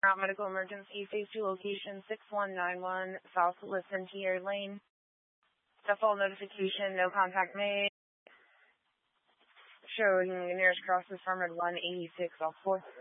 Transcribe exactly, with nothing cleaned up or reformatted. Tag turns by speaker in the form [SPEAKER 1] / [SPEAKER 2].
[SPEAKER 1] Medical emergency, phase two location six one nine one South Listen-Tier Lane. Default notification, no contact made. Showing nearest cross is Farmer one eighty-six off four.